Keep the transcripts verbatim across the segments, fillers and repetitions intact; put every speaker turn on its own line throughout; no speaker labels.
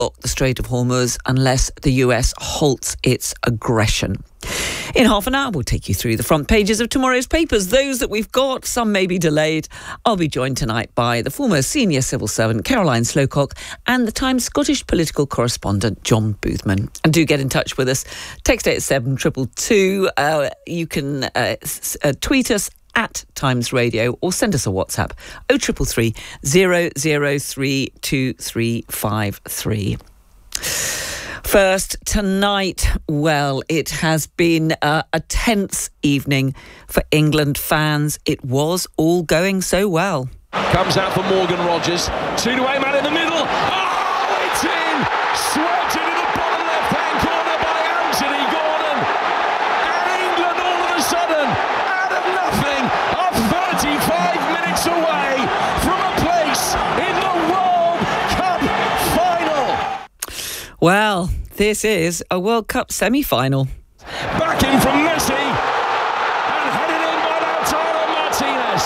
block the Strait of Hormuz unless the U S halts its aggression. In half an hour, we'll take you through the front pages of tomorrow's papers, those that we've got, some may be delayed. I'll be joined tonight by the former senior civil servant Caroline Slowcock and the Times Scottish political correspondent John Boothman. And do get in touch with us. Text eight seven two two two. Uh, you can uh, s- uh, tweet us at Times Radio or send us a WhatsApp oh three three three, zero zero three two three five three. First, tonight, well, it has been uh, a tense evening for England fans. It was all going so well.
Comes out for Morgan Rogers. Two to man in the middle. Oh, it's in! Swept into the bottom left-hand corner by Anthony Gordon. And England, all of a sudden, out of nothing, are thirty-five minutes away from a place in the World Cup final.
Well, this is a World Cup semi-final.
Back in from Messi and headed in by Lautaro Martinez.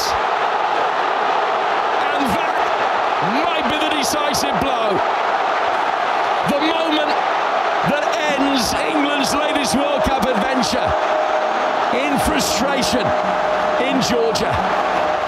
And that might be the decisive blow. The moment that ends England's latest World Cup adventure in frustration in Georgia.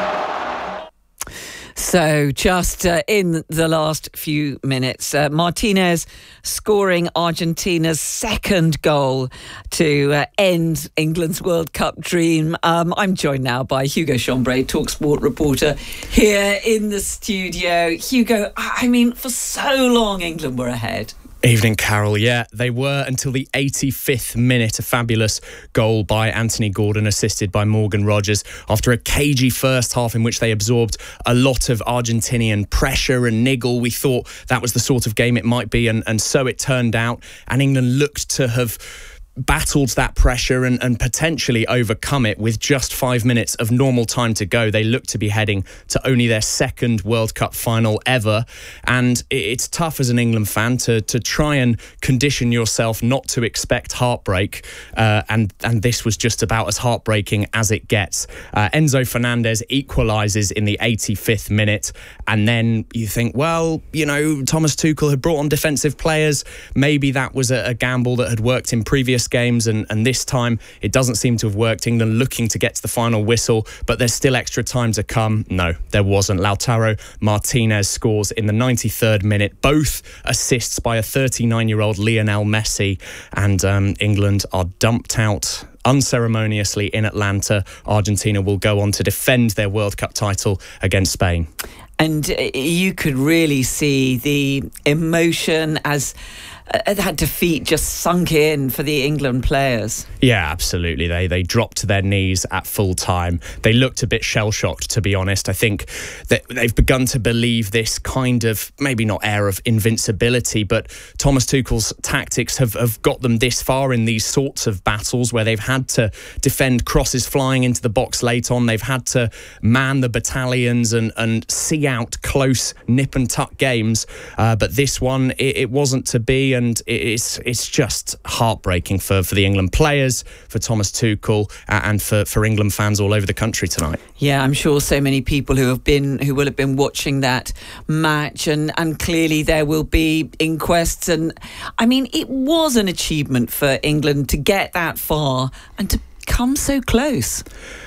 So just uh, in the last few minutes, uh, Martinez scoring Argentina's second goal to uh, end England's World Cup dream. Um, I'm joined now by Hugo Chambray, TalkSport reporter, here in the studio. Hugo, I mean, for so long England were ahead.
Evening, Carol. Yeah, they were until the eighty-fifth minute. A fabulous goal by Anthony Gordon, assisted by Morgan Rogers, after a cagey first half in which they absorbed a lot of Argentinian pressure and niggle. We thought that was the sort of game it might be, and, and so it turned out. And England looked to have battled that pressure and, and potentially overcome it with just five minutes of normal time to go. They look to be heading to only their second World Cup final ever, and it's tough as an England fan to to try and condition yourself not to expect heartbreak, uh, and and this was just about as heartbreaking as it gets. uh, Enzo Fernandez equalises in the eighty-fifth minute, and then you think, well, you know, Thomas Tuchel had brought on defensive players. Maybe that was a, a gamble that had worked in previous games, and, and this time it doesn't seem to have worked. England looking to get to the final whistle, but there's still extra time to come. No, there wasn't. Lautaro Martinez scores in the ninety-third minute, both assists by a thirty-nine-year-old Lionel Messi, and um, England are dumped out unceremoniously in Atlanta. Argentina will go on to defend their World Cup title against Spain.
And you could really see the emotion as uh, that defeat just sunk in for the England players.
Yeah, absolutely. They they dropped to their knees at full time. They looked a bit shell-shocked, to be honest. I think that they've begun to believe this kind of, maybe not air of invincibility, but Thomas Tuchel's tactics have, have got them this far in these sorts of battles where they've had to defend crosses flying into the box late on. They've had to man the battalions and, and see out close nip and tuck games. Uh, but this one, it, it wasn't to be, and it's it's just heartbreaking for, for the England players, for Thomas Tuchel, and for, for England fans all over the country tonight.
Yeah, I'm sure so many people who have been who will have been watching that match, and, and clearly there will be inquests. And I mean, it was an achievement for England to get that far and to come so close.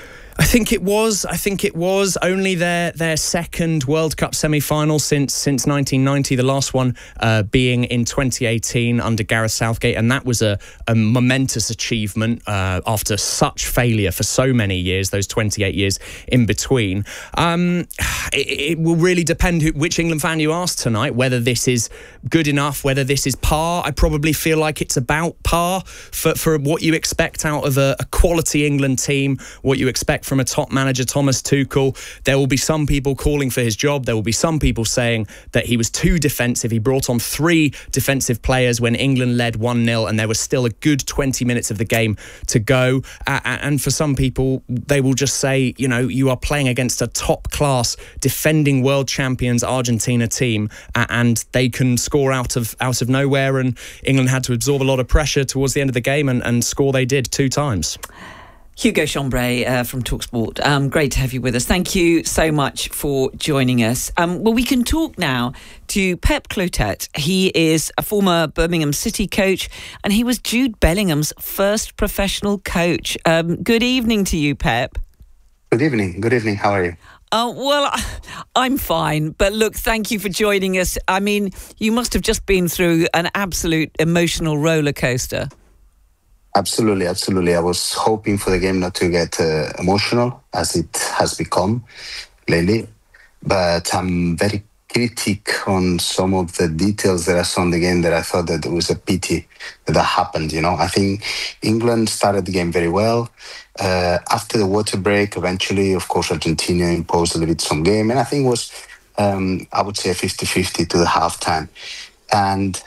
I think it was. I think it was only their their second World Cup semi-final since since nineteen ninety. The last one uh, being in twenty eighteen under Gareth Southgate, and that was a, a momentous achievement uh, after such failure for so many years. Those twenty-eight years in between. Um, it, it will really depend who, which England fan you ask tonight, whether this is good enough, whether this is par. I probably feel like it's about par for for what you expect out of a, a quality England team, what you expect from a top manager, Thomas Tuchel. There will be some people calling for his job. There will be some people saying that he was too defensive. He brought on three defensive players when England led one nil, and there was still a good twenty minutes of the game to go. Uh, and for some people, they will just say, you know, you are playing against a top-class defending world champions Argentina team, uh, and they can score out of out of nowhere, and England had to absorb a lot of pressure towards the end of the game, and, and score they did two times.
Hugo Chambray uh, from TalkSport. Um, great to have you with us. Thank you so much for joining us. Um, well, we can talk now to Pep Clotet. He is a former Birmingham City coach, and he was Jude Bellingham's first professional coach. Um, good evening to you, Pep.
Good evening. Good evening. How are you?
Uh, well, I'm fine. But look, thank you for joining us. I mean, you must have just been through an absolute emotional roller coaster.
Absolutely, absolutely. I was hoping for the game not to get uh, emotional, as it has become lately. But I'm very critic on some of the details that I saw in the game that I thought that it was a pity that that happened. You know, I think England started the game very well. Uh, after the water break, eventually, of course, Argentina imposed a little bit some game. And I think it was, um, I would say, a fifty-fifty to the halftime. And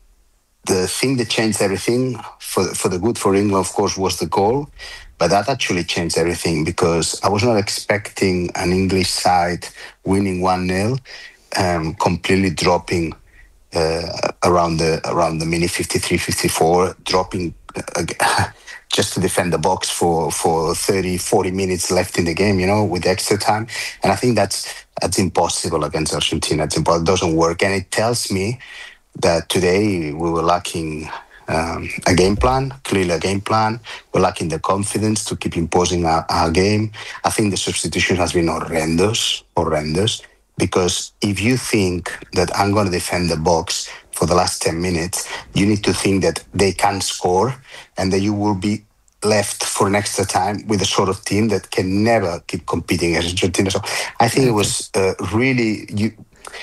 the thing that changed everything for for the good for England, of course, was the goal. But that actually changed everything because I was not expecting an English side winning one nil, um, completely dropping uh, around the around the minute fifty-three, fifty-four, dropping uh, just to defend the box for, for thirty, forty minutes left in the game, you know, with extra time. And I think that's that's impossible against Argentina. It's impossible. It doesn't work. And it tells me that today we were lacking um, a game plan, clearly a game plan. We're lacking the confidence to keep imposing our, our game. I think the substitution has been horrendous, horrendous, because if you think that I'm going to defend the box for the last ten minutes, you need to think that they can score and that you will be left for an extra time with a sort of team that can never keep competing against Argentina. So I think it was uh, really... you.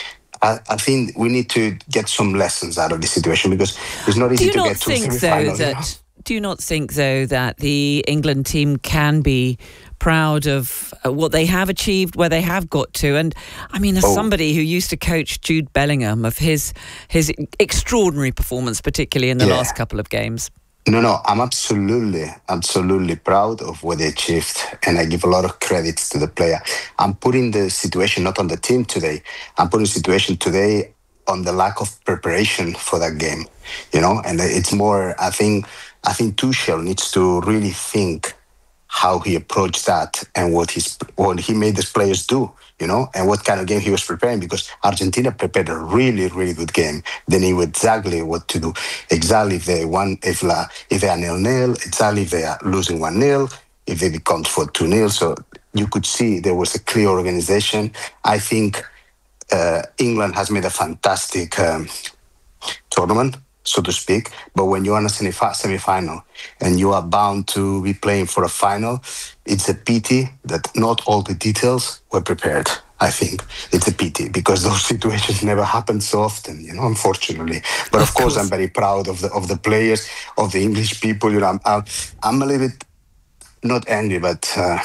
I, I think we need to get some lessons out of this situation because it's not easy to get to
think,
the
though,
semi-final.
that,
You know?
Do you not think, though, that the England team can be proud of what they have achieved, where they have got to? And, I mean, as
Oh.
somebody who used to coach Jude Bellingham, of his his extraordinary performance, particularly in the
Yeah.
last couple of games.
No, no, I'm absolutely, absolutely proud of what they achieved. And I give a lot of credits to the player. I'm putting the situation not on the team today. I'm putting the situation today on the lack of preparation for that game, you know? And it's more, I think, I think Tuchel needs to really think how he approached that and what he's, what he made his players do, you know, and what kind of game he was preparing, because Argentina prepared a really, really good game. They knew exactly what to do. Exactly if they won, if, la, if they are nil-nil, exactly if they are losing one nil, if they become for two nil. So you could see there was a clear organization. I think uh, England has made a fantastic um, tournament, so to speak. But when you're in a semi-final and you are bound to be playing for a final, it's a pity that not all the details were prepared. I think it's a pity because those situations never happen so often, you know, unfortunately. But of, of course, course, I'm very proud of the of the players, of the English people. You know, I'm I'm, I'm a little bit not angry, but uh,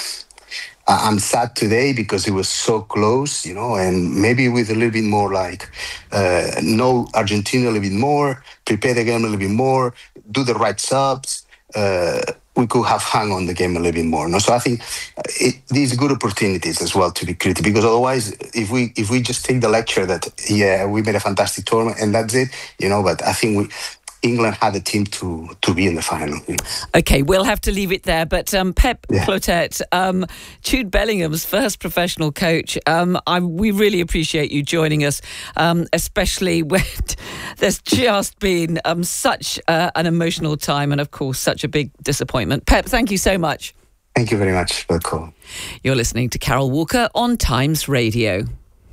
I'm sad today because it was so close, you know, and maybe with a little bit more like uh, know Argentina a little bit more, prepare the game a little bit more, do the right subs. Uh, we could have hung on the game a little bit more. No? So I think it, these good opportunities as well to be critical, because otherwise, if we if we just take the lecture that, yeah, we made a fantastic tournament and that's it, you know, but I think we... England had a team to, to be in the final. You know.
OK, we'll have to leave it there. But um, Pep
yeah.
Clotet, um, Jude Bellingham's first professional coach, um, I, we really appreciate you joining us, um, especially when there's just been um, such uh, an emotional time and, of course, such a big disappointment. Pep, thank you so much.
Thank you very much for the call.
You're listening to Carol Walker on Times Radio.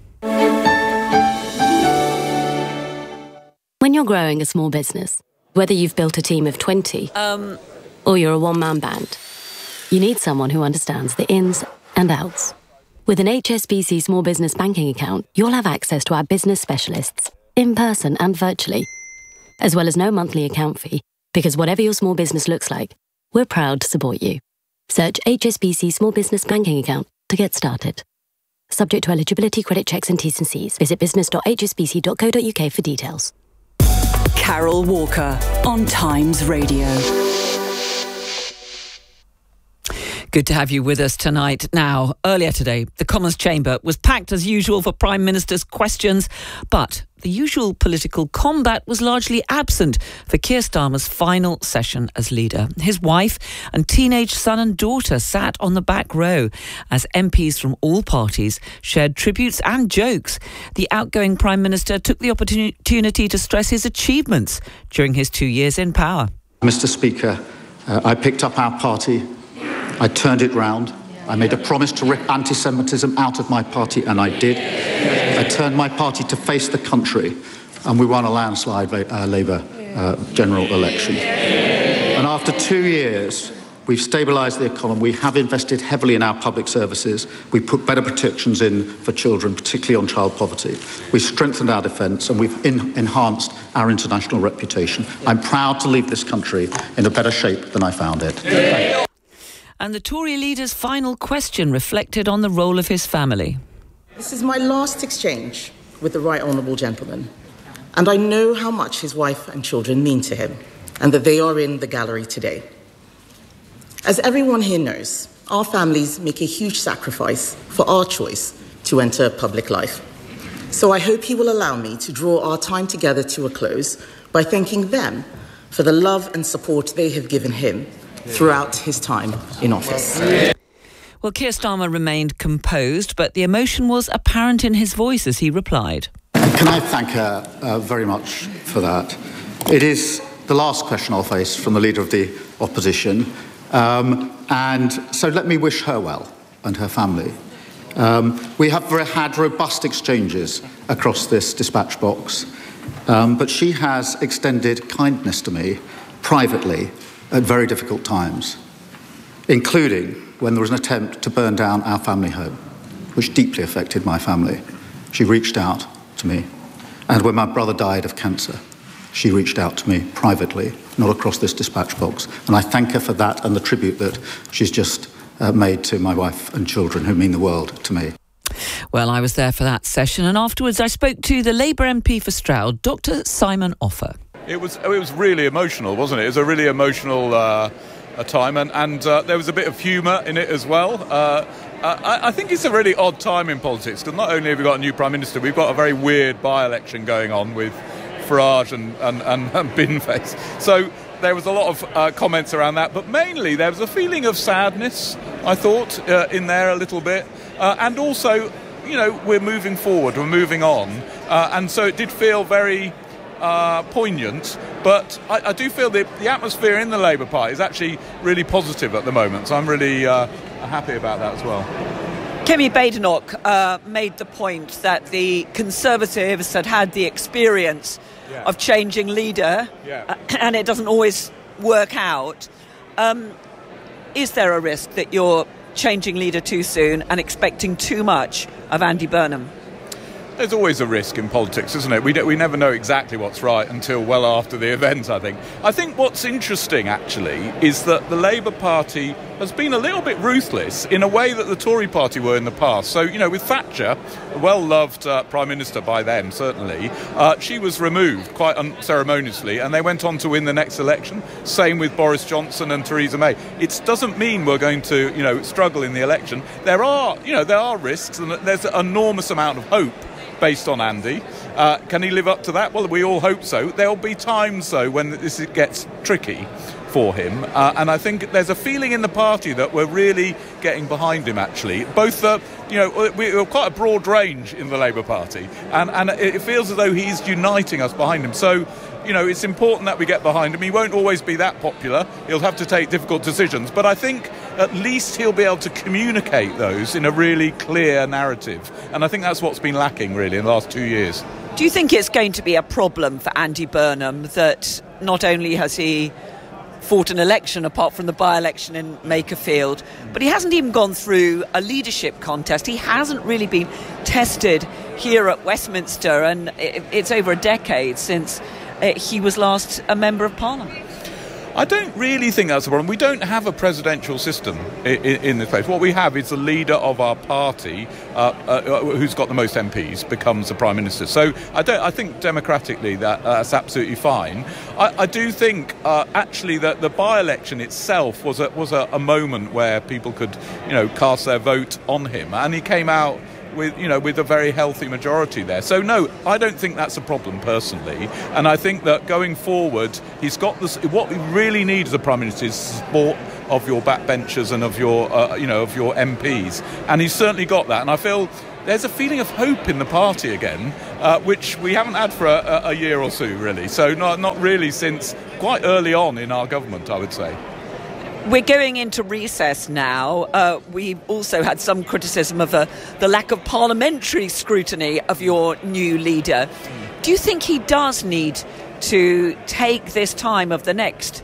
When you're growing a small business, whether you've built a team of twenty
um,
or you're a one-man band, you need someone who understands the ins and outs. With an H S B C small business banking account, you'll have access to our business specialists, in person and virtually, as well as no monthly account fee, because whatever your small business looks like, we're proud to support you. Search H S B C Small Business Banking Account to get started. Subject to eligibility, credit checks and T's and C's. Visit business dot h s b c dot co dot u k for details.
Carol Walker on Times Radio.
Good to have you with us tonight. Now, earlier today, the Commons Chamber was packed as usual for Prime Minister's questions, but the usual political combat was largely absent for Keir Starmer's final session as leader. His wife and teenage son and daughter sat on the back row as M Ps from all parties shared tributes and jokes. The outgoing Prime Minister took the opportunity to stress his achievements during his two years in power.
Mister Speaker, uh, I picked up our party, I turned it round. I made a promise to rip anti-Semitism out of my party, and I did. I turned my party to face the country, and we won a landslide uh, Labour uh, general election. And after two years, we've stabilised the economy. We have invested heavily in our public services. We put better protections in for children, particularly on child poverty. We've strengthened our defence, and we've in- enhanced our international reputation. I'm proud to leave this country in a better shape than I found it.
Yeah. And the Tory leader's final question reflected on the role of his family.
This is my last exchange with the Right Honourable Gentleman, and I know how much his wife and children mean to him, and that they are in the gallery today. As everyone here knows, our families make a huge sacrifice for our choice to enter public life. So I hope he will allow me to draw our time together to a close by thanking them for the love and support they have given him throughout his time in office.
Well, Keir Starmer remained composed, but the emotion was apparent in his voice as he replied.
Can I thank her uh, very much for that? It is the last question I'll face from the Leader of the Opposition, um, and so let me wish her well and her family. Um, we have had robust exchanges across this dispatch box, um, but she has extended kindness to me privately at very difficult times, including when there was an attempt to burn down our family home, which deeply affected my family. She reached out to me. And when my brother died of cancer, she reached out to me privately, not across this dispatch box. And I thank her for that and the tribute that she's just uh, made to my wife and children, who mean the world to me.
Well, I was there for that session, and afterwards I spoke to the Labour M P for Stroud, Doctor Simon Offer.
It was it was really emotional, wasn't it? It was a really emotional uh, a time, and, and uh, there was a bit of humour in it as well. Uh, I, I think it's a really odd time in politics, because not only have we got a new Prime Minister, we've got a very weird by-election going on with Farage and, and, and, and Binface. So there was a lot of uh, comments around that, but mainly there was a feeling of sadness, I thought, uh, in there a little bit. Uh, and also, you know, we're moving forward, we're moving on. Uh, and so it did feel very uh, poignant, but I, I do feel that the atmosphere in the Labour Party is actually really positive at the moment. So I'm really uh, happy about that as well.
Kemi Badenoch uh, made the point that the Conservatives had had the experience yeah. of changing leader, yeah. uh, and it doesn't always work out. Um, is there a risk that you're changing leader too soon and expecting too much of Andy Burnham?
There's always a risk in politics, isn't it? We don't, we never know exactly what's right until well after the event, I think. I think what's interesting, actually, is that the Labour Party has been a little bit ruthless in a way that the Tory Party were in the past. So, you know, with Thatcher, a well-loved uh, Prime Minister by then, certainly, uh, she was removed quite unceremoniously, and they went on to win the next election. Same with Boris Johnson and Theresa May. It doesn't mean we're going to, you know, struggle in the election. There are, you know, there are risks, and there's an enormous amount of hope based on Andy. Uh, can he live up to that? Well, we all hope so. There'll be times, though, when this gets tricky for him. Uh, and I think there's a feeling in the party that we're really getting behind him, actually. Both, the, you know, we're quite a broad range in the Labour Party. And, and it feels as though he's uniting us behind him. So, you know, it's important that we get behind him. He won't always be that popular. He'll have to take difficult decisions. But I think at least he'll be able to communicate those in a really clear narrative. And I think that's what's been lacking, really, in the last two years.
Do you think it's going to be a problem for Andy Burnham that not only has he fought an election apart from the by-election in Makerfield, but he hasn't even gone through a leadership contest? He hasn't really been tested here at Westminster, and it's over a decade since he was last a Member of Parliament.
I don't really think that's a problem. We don't have a presidential system in, in, in this place. What we have is the leader of our party, uh, uh, who's got the most M Ps, becomes the prime minister. So I don't. I think democratically that uh, that's absolutely fine. I, I do think uh, actually that the by-election itself was a was a, a moment where people could, you know, cast their vote on him, and he came out with, you know, with a very healthy majority there. So no, I don't think that's a problem personally. And I think that going forward, he's got this. What we really need as a prime minister is support of your backbenchers and of your, uh, you know, of your M Ps. And he's certainly got that. And I feel there's a feeling of hope in the party again, uh, which we haven't had for a, a year or two, really. So not not really since quite early on in our government, I would say.
We're going into recess now. Uh, we've also had some criticism of uh, the lack of parliamentary scrutiny of your new leader. Do you think he does need to take this time of the next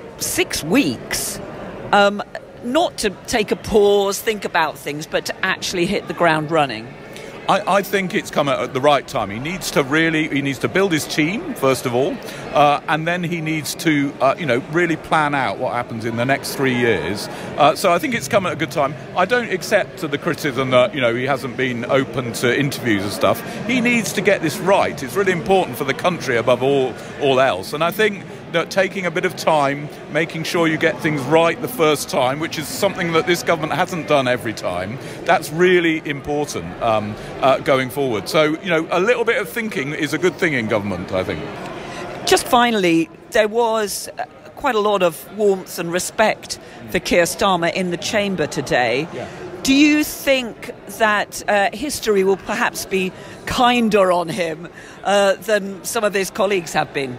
six weeks, um, not to take a pause, think about things, but to actually hit the ground running?
I, I think it's come at the right time. He needs to really, he needs to build his team, first of all, uh, and then he needs to, uh, you know, really plan out what happens in the next three years. Uh, so I think it's come at a good time. I don't accept the criticism that, you know, he hasn't been open to interviews and stuff. He needs to get this right. It's really important for the country above all, all else. And I think that taking a bit of time, making sure you get things right the first time, which is something that this government hasn't done every time, that's really important um, uh, going forward. So, you know, a little bit of thinking is a good thing in government, I think.
Just finally, there was quite a lot of warmth and respect for Keir Starmer in the chamber today. Yeah. Do you think that uh, history will perhaps be kinder on him uh, than some of his colleagues have been?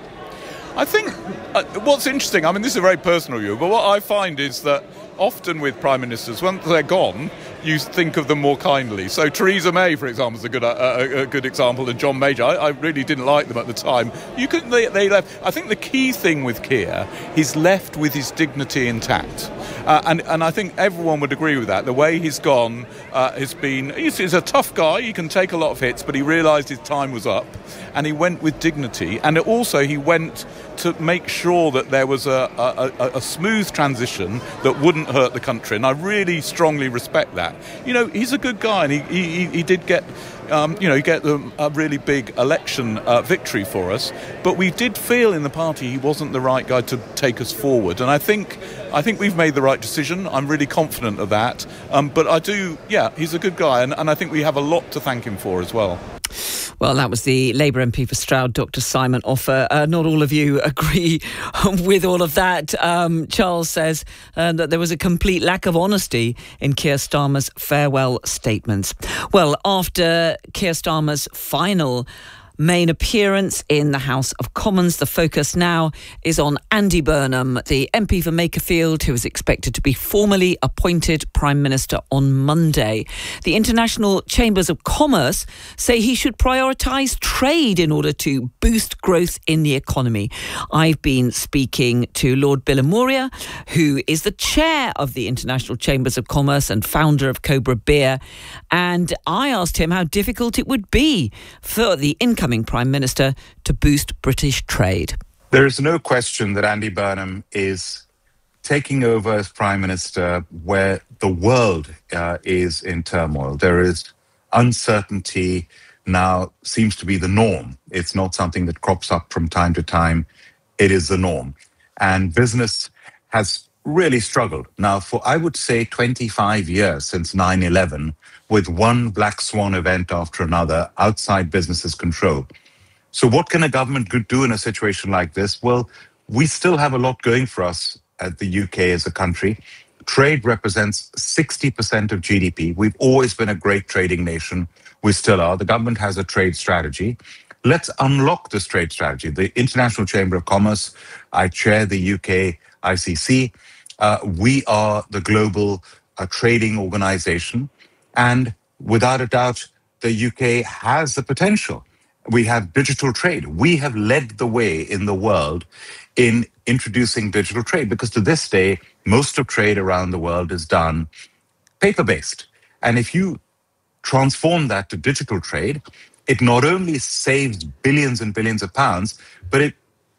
I think uh, what's interesting, I mean, this is a very personal view, but what I find is that often with prime ministers, once they're gone, you think of them more kindly. So Theresa May, for example, is a good a, a good example, and John Major. I, I really didn't like them at the time. You could they, they left. I think the key thing with Keir, he's left with his dignity intact, uh, and and I think everyone would agree with that. The way he's gone uh, has been. He's, he's a tough guy. He can take a lot of hits, but he realised his time was up, and he went with dignity. And also he went to make sure that there was a, a, a smooth transition that wouldn't hurt the country, and I really strongly respect that. You know, he's a good guy, and he he, he did get, um, you know, he get a really big election uh, victory for us. But we did feel in the party he wasn't the right guy to take us forward, and I think I think we've made the right decision. I'm really confident of that. Um, but I do, yeah, he's a good guy, and, and I think we have a lot to thank him for as well.
Well, that was the Labour M P for Stroud, Doctor Simon Offer. Uh, not all of you agree with all of that. Um, Charles says uh, that there was a complete lack of honesty in Keir Starmer's farewell statements. Well, after Keir Starmer's final main appearance in the House of Commons, the focus now is on Andy Burnham, the M P for Makerfield, who is expected to be formally appointed Prime Minister on Monday. The International Chambers of Commerce say he should prioritise trade in order to boost growth in the economy. I've been speaking to Lord Bilimoria, who is the chair of the International Chambers of Commerce and founder of Cobra Beer, and I asked him how difficult it would be for the incoming Prime Minister to boost British trade.
There is no question that Andy Burnham is taking over as Prime Minister where the world uh, is in turmoil. There is uncertainty now, seems to be the norm. It's not something that crops up from time to time. It is the norm. And business has really struggled now for, I would say, twenty-five years since nine eleven, with one black swan event after another outside business's control. So what can a government do in a situation like this? Well, we still have a lot going for us at the U K as a country. Trade represents sixty percent of G D P. We've always been a great trading nation. We still are. The government has a trade strategy. Let's unlock this trade strategy. The International Chamber of Commerce, I chair the U K I C C. Uh, we are the global uh, trading organization. And without a doubt, the U K has the potential. We have digital trade. We have led the way in the world in introducing digital trade, because to this day, most of trade around the world is done paper-based. And if you transform that to digital trade, it not only saves billions and billions of pounds, but it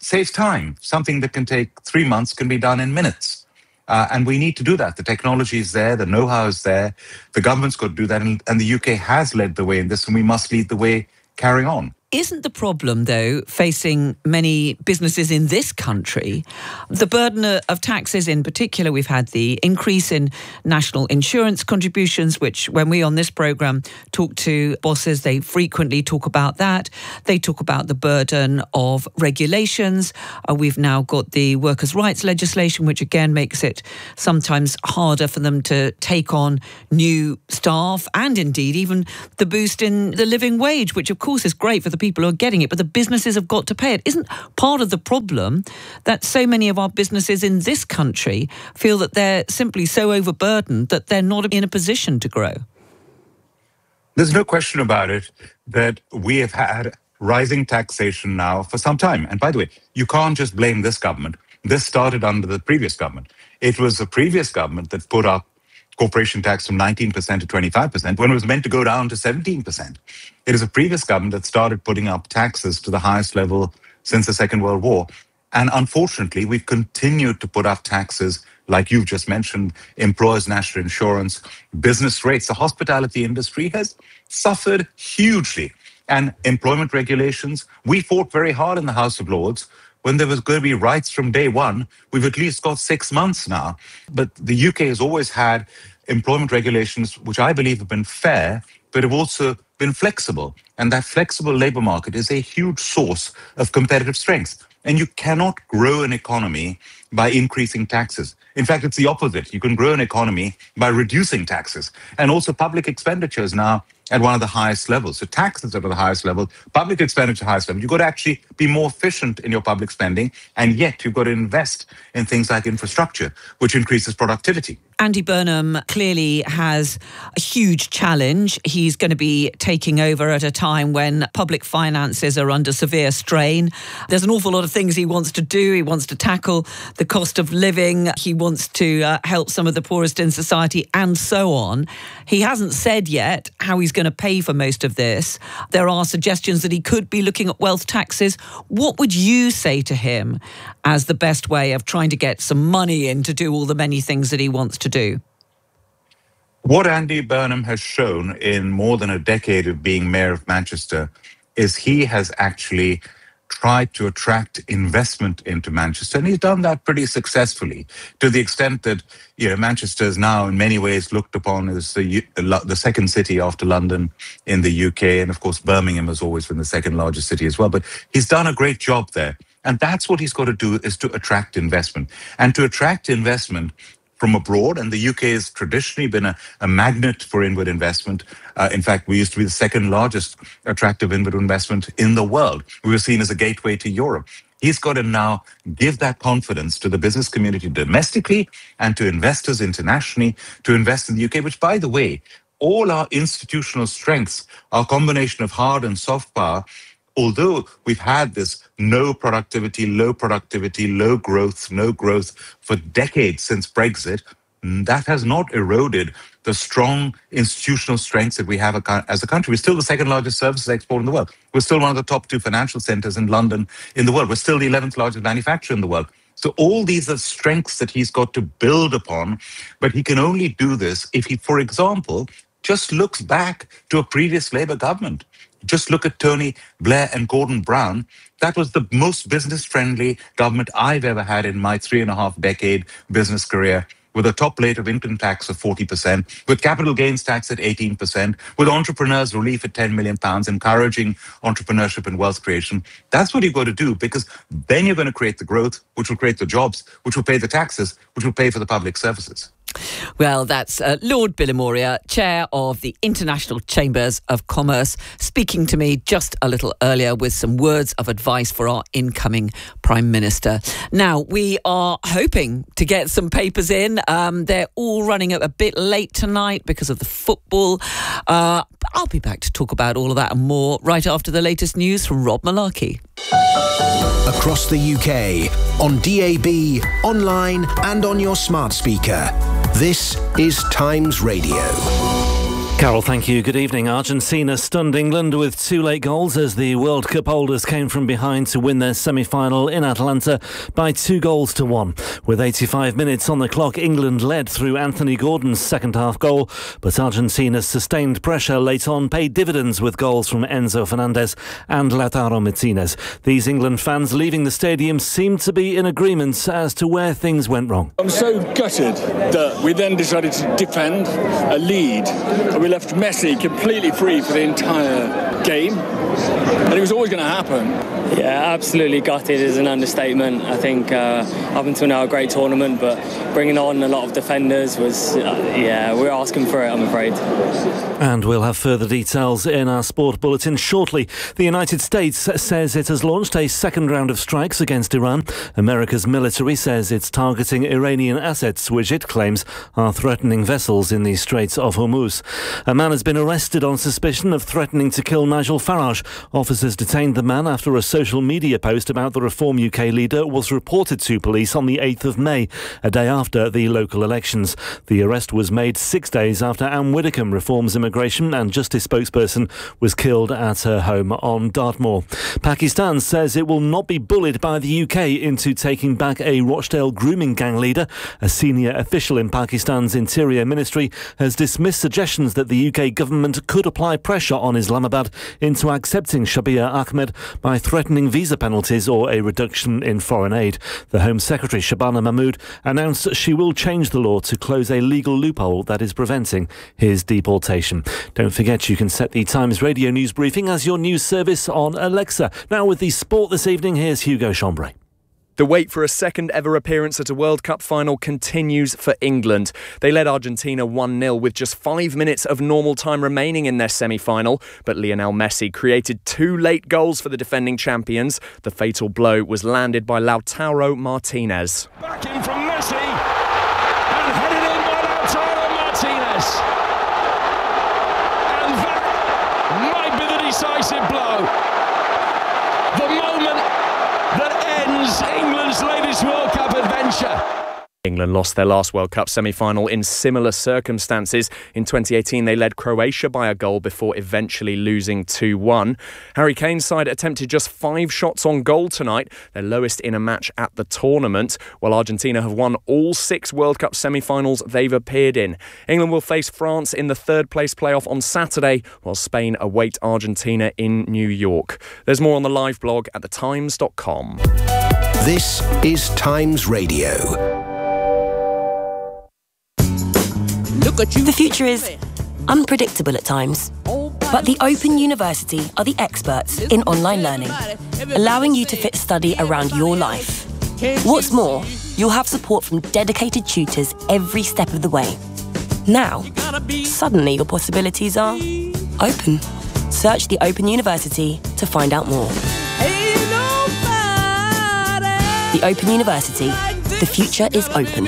saves time. Something that can take three months can be done in minutes. Uh, and we need to do that. The technology is there, the know-how is there, the government's got to do that, and, and the U K has led the way in this, and we must lead the way carrying on.
Isn't the problem, though, facing many businesses in this country, the burden of taxes in particular? We've had the increase in national insurance contributions, which when we on this programme talk to bosses, they frequently talk about that. They talk about the burden of regulations. Uh, we've now got the workers' rights legislation, which again makes it sometimes harder for them to take on new staff, and indeed even the boost in the living wage, which of course is great for the people who are getting it, but the businesses have got to pay it. Isn't part of the problem that so many of our businesses in this country feel that they're simply so overburdened that they're not in a position to grow?
There's no question about it that we have had rising taxation now for some time. And by the way, you can't just blame this government. This started under the previous government. It was the previous government that put up corporation tax from nineteen percent to twenty-five percent when it was meant to go down to seventeen percent. It is a previous government that started putting up taxes to the highest level since the Second World War. And unfortunately, we've continued to put up taxes, like you've just mentioned, employers' national insurance, business rates. The hospitality industry has suffered hugely. And employment regulations, we fought very hard in the House of Lords. When there was going to be rights from day one, we've at least got six months now. But the U K has always had employment regulations, which I believe have been fair, but have also been flexible. And that flexible labour market is a huge source of competitive strength. And you cannot grow an economy by increasing taxes. In fact, it's the opposite. You can grow an economy by reducing taxes. And also public expenditure is now at one of the highest levels. So taxes are at the highest level, public expenditure highest level. You've got to actually be more efficient in your public spending, and yet you've got to invest in things like infrastructure, which increases productivity.
Andy Burnham clearly has a huge challenge. He's going to be taking over at a time when public finances are under severe strain. There's an awful lot of things he wants to do. He wants to tackle the cost of living. He wants to uh, help some of the poorest in society and so on. He hasn't said yet how he's going to pay for most of this. There are suggestions that he could be looking at wealth taxes. What would you say to him as the best way of trying to get some money in to do all the many things that he wants to do?
What Andy Burnham has shown in more than a decade of being mayor of Manchester is he has actually tried to attract investment into Manchester, and he's done that pretty successfully, to the extent that, you know, Manchester is now in many ways looked upon as the, the second city after London in the U K, and of course Birmingham has always been the second largest city as well. But he's done a great job there, and that's what he's got to do, is to attract investment. And to attract investment from abroad, and the U K has traditionally been a, a magnet for inward investment. Uh, in fact, we used to be the second largest attractive inward investment in the world. We were seen as a gateway to Europe. He's got to now give that confidence to the business community domestically and to investors internationally to invest in the U K, which, by the way, all our institutional strengths, our combination of hard and soft power, although we've had this no productivity, low productivity, low growth, no growth for decades since Brexit, that has not eroded the strong institutional strengths that we have as a country. We're still the second largest services exporter in the world. We're still one of the top two financial centers in London in the world. We're still the eleventh largest manufacturer in the world. So all these are strengths that he's got to build upon, but he can only do this if he, for example, just looks back to a previous Labour government. Just look at Tony Blair and Gordon Brown. That was the most business-friendly government I've ever had in my three and a half decade business career, with a top rate of income tax of forty percent, with capital gains tax at eighteen percent, with entrepreneurs relief at ten million pounds, encouraging entrepreneurship and wealth creation. That's what you've got to do, because then you're going to create the growth, which will create the jobs, which will pay the taxes, which will pay for the public services.
Well, that's uh, Lord Bilimoria, Chair of the International Chambers of Commerce, speaking to me just a little earlier with some words of advice for our incoming Prime Minister. Now, we are hoping to get some papers in. Um, they're all running a bit late tonight because of the football. Uh, I'll be back to talk about all of that and more right after the latest news from Rob Malarkey.
Across the U K, on D A B, online and on your smart speaker. This is Times Radio.
Carol, thank you. Good evening. Argentina stunned England with two late goals as the World Cup holders came from behind to win their semi-final in Atlanta by two goals to one. With eighty-five minutes on the clock, England led through Anthony Gordon's second-half goal, but Argentina's sustained pressure late on paid dividends with goals from Enzo Fernandez and Lautaro Martinez. These England fans leaving the stadium seemed to be in agreement as to where things went wrong.
I'm so gutted that we then decided to defend a lead. We left Messi completely free for the entire game, and it was always going to happen.
Yeah, absolutely gutted is an understatement. I think uh, up until now a great tournament, but bringing on a lot of defenders was, uh, yeah, we're asking for it, I'm afraid.
And we'll have further details in our sport bulletin shortly. The United States says it has launched a second round of strikes against Iran. America's military says it's targeting Iranian assets, which it claims are threatening vessels in the Straits of Hormuz. A man has been arrested on suspicion of threatening to kill Nigel Farage. Officers detained the man after a social media post about the Reform U K leader was reported to police on the eighth of May, a day after the local elections. The arrest was made six days after Anne Widdecombe, Reform's immigration and justice spokesperson, was killed at her home on Dartmoor. Pakistan says it will not be bullied by the U K into taking back a Rochdale grooming gang leader. A senior official in Pakistan's Interior Ministry has dismissed suggestions that the U K government could apply pressure on Islamabad into accepting Shabir Ahmed by threatening visa penalties or a reduction in foreign aid. The Home Secretary, Shabana Mahmood, announced she will change the law to close a legal loophole that is preventing his deportation. Don't forget you can set the Times Radio News Briefing as your news service on Alexa. Now with the sport this evening, here's Hugo Chambray.
The wait for a second ever appearance at a World Cup final continues for England. They led Argentina one nil with just five minutes of normal time remaining in their semi-final, but Lionel Messi created two late goals for the defending champions. The fatal blow was landed by Lautaro Martinez.
Back in from Messi and headed in by Lautaro Martinez. And that might be the decisive blow. The moment that ends England's latest World Cup adventure.
England lost their last World Cup semi-final in similar circumstances. In twenty eighteen, they led Croatia by a goal before eventually losing two one. Harry Kane's side attempted just five shots on goal tonight, their lowest in a match at the tournament, while Argentina have won all six World Cup semi-finals they've appeared in. England will face France in the third-place playoff on Saturday, while Spain await Argentina in New York. There's more on the live blog at the times dot com.
This is Times Radio.
The future is unpredictable at times, but the Open University are the experts in online learning, allowing you to fit study around your life. What's more, you'll have support from dedicated tutors every step of the way. Now, suddenly your possibilities are open. Search the Open University to find out more. The Open University. The future is open.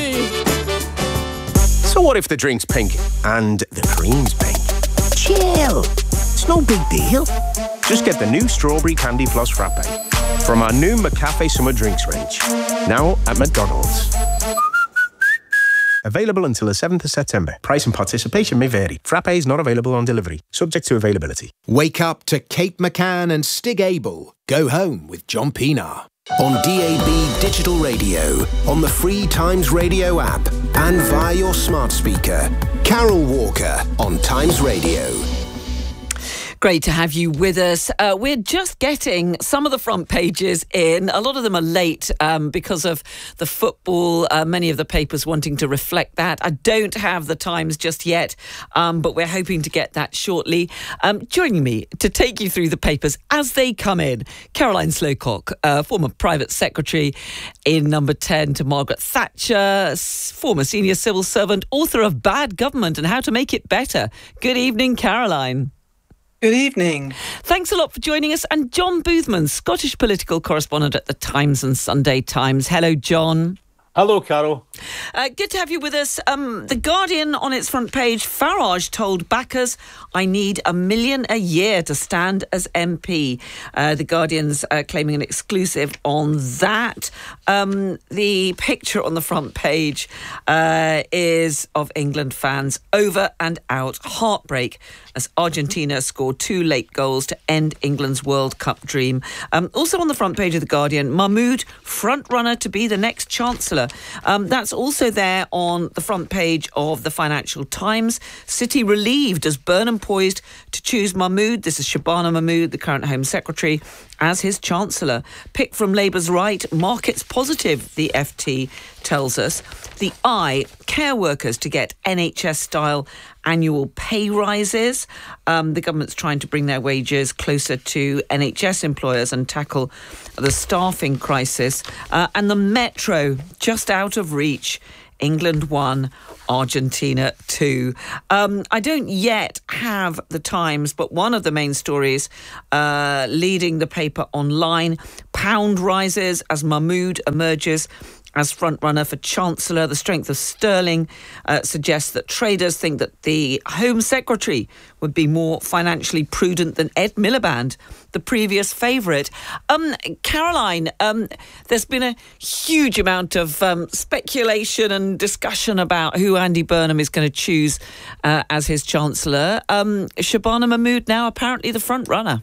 So what if the drink's pink and the cream's pink? Chill! It's no big deal. Just get the new Strawberry Candy Plus Frappe from our new McCafe Summer Drinks range. Now at McDonald's. Available until the seventh of September. Price and participation may vary. Frappe is not available on delivery. Subject to availability.
Wake up to Kate McCann and Stig Abel. Go home with John Pienaar. On D A B Digital Radio, on the free Times Radio app, and via your smart speaker. Carol Walker on Times Radio.
Great to have you with us. Uh, we're just getting some of the front pages in. A lot of them are late um, because of the football. Uh, many of the papers wanting to reflect that. I don't have the Times just yet, um, but we're hoping to get that shortly. Um, joining me to take you through the papers as they come in, Caroline Slowcock, uh, former private secretary in Number ten to Margaret Thatcher, former senior civil servant, author of Bad Government and How to Make It Better. Good evening, Caroline.
Good evening.
Thanks a lot for joining us. And John Boothman, Scottish political correspondent at the Times and Sunday Times. Hello, John.
Hello, Carol.
Uh, good to have you with us. Um, the Guardian on its front page, Farage told backers, I need a million a year to stand as M P. Uh, the Guardian's uh, claiming an exclusive on that. Um, the picture on the front page uh, is of England fans over and out heartbreak as Argentina scored two late goals to end England's World Cup dream. Um, also on the front page of The Guardian, Mahmood, front runner to be the next Chancellor. Um, that's also there on the front page of the Financial Times. City relieved as Burnham poised to choose Mahmood. This is Shabana Mahmood, the current Home Secretary, as his Chancellor. Pick from Labour's right, markets positive, the F T tells us. The Eye, care workers to get N H S-style annual pay rises. Um, the government's trying to bring their wages closer to N H S employers and tackle the staffing crisis. Uh, and the Metro, just out of reach. England one, Argentina two. Um, I don't yet have the Times, but one of the main stories uh, leading the paper online, pound rises as Mahmood emerges as frontrunner for Chancellor. The strength of sterling uh, suggests that traders think that the Home Secretary would be more financially prudent than Ed Miliband, the previous favourite. Um, Caroline, um, there's been a huge amount of um, speculation and discussion about who Andy Burnham is going to choose uh, as his Chancellor. Um, Shabana Mahmood now apparently the front runner.